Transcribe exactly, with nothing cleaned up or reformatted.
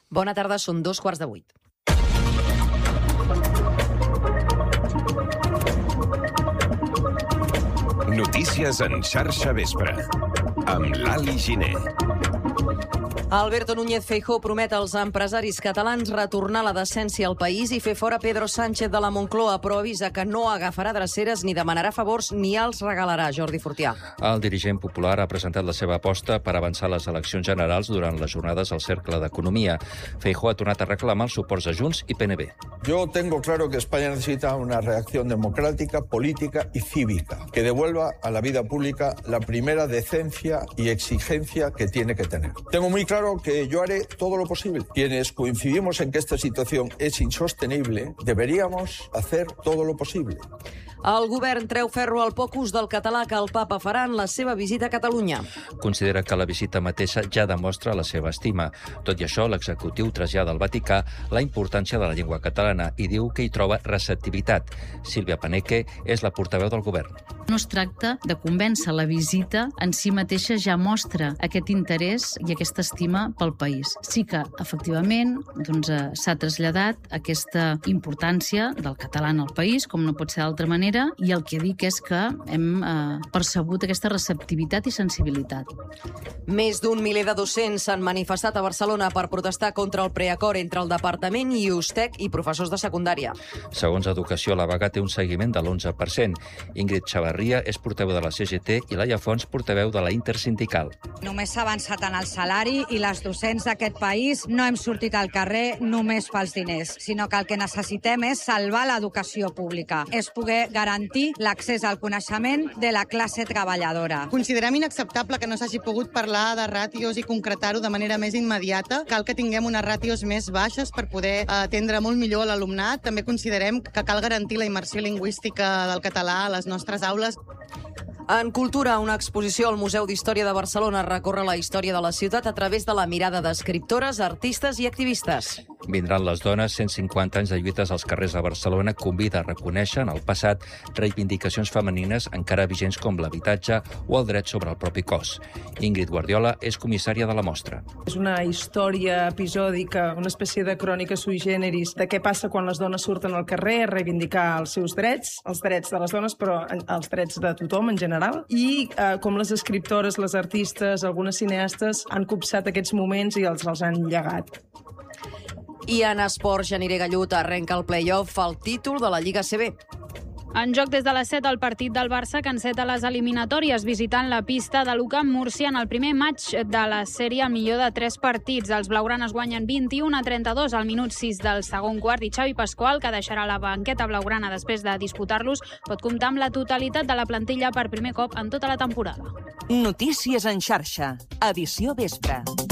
Bona tarda, són dos quarts de vuit. Notícies en xarxa vespre, amb l'Ali Giner. Alberto Núñez Feijóo promet als empresaris catalans retornar la decència al país i fer fora Pedro Sánchez de la Moncloa, però avisa que no agafarà dreceres ni demanarà favors ni els regalarà. Jordi Fortià. El dirigent popular ha presentat la seva aposta per avançar les eleccions generals durant les jornades al Cercle d'Economia. Feijóo ha tornat a reclamar els suports de Junts i P N B. Yo tengo claro que España necesita una reacción democrática, política y cívica, que devuelva a la vida pública la primera decencia y exigencia que tiene que tener. Tengo muy claro que yo haré todo lo posible. Quienes coincidimos en que esta situación es insostenible, deberíamos hacer todo lo posible. El govern treu ferro al poc ús del català que el papa farà en la seva visita a Catalunya. Considera que la visita mateixa ja demostra la seva estima. Tot i això, l'executiu trasllada al Vaticà la importància de la llengua catalana i diu que hi troba receptivitat. Sílvia Paneque és la portaveu del govern. No es tracta de convèncer, la visita en si mateixa ja mostra aquest interès i aquesta estima pel país. Sí que, efectivament, doncs, s'ha traslladat aquesta importància del català en el país, com no pot ser d'altra manera, i el que dic és que hem eh, percebut aquesta receptivitat i sensibilitat. Més d'un miler de docents s'han manifestat a Barcelona per protestar contra el preacord entre el Departament i Ustec i professors de secundària. Segons Educació, la vaga té un seguiment de l'onze per cent. Ingrid Xavarria és portaveu de la C G T i Laia Fons, portaveu de la Intersindical. Només s'ha avançat en el salari i les docents d'aquest país no hem sortit al carrer només pels diners, sinó que el que necessitem és salvar l'educació pública, és poder garantir l'accés al coneixement de la classe treballadora. Considerem inacceptable que no s'hagi pogut parlar de ràtios i concretar-ho de manera més immediata. Cal que tinguem unes ràtios més baixes per poder atendre molt millor l'alumnat. També considerem que cal garantir la immersió lingüística del català a les nostres aules. En cultura, una exposició al Museu d'Història de Barcelona recorre la història de la ciutat a través de la mirada d'escriptores, artistes i activistes. Vindran les dones, cent cinquanta anys de lluites als carrers de Barcelona convida a reconèixer en el passat reivindicacions femenines encara vigents com l'habitatge o el dret sobre el propi cos. Ingrid Guardiola és comissària de la mostra. És una història episòdica, una espècie de crònica sui generis de què passa quan les dones surten al carrer a reivindicar els seus drets, els drets de les dones, però els drets de tothom en general, i eh, com les escriptores, les artistes, algunes cineastes han copsat aquests moments i els els han llegat. I en esports, Janire Gallut arrenca el play-off al títol de la Lliga A C B. En joc des de les set el partit del Barça que enceta les eliminatòries visitant la pista de l'U Camp Múrcia en el primer match de la sèrie al millor de tres partits. Els blaugranes guanyen vint-i-u a trenta-dos al minut sis del segon quart i Xavi Pasqual, que deixarà la banqueta blaugrana després de disputar-los, pot comptar amb la totalitat de la plantilla per primer cop en tota la temporada. Notícies en xarxa, edició vespre.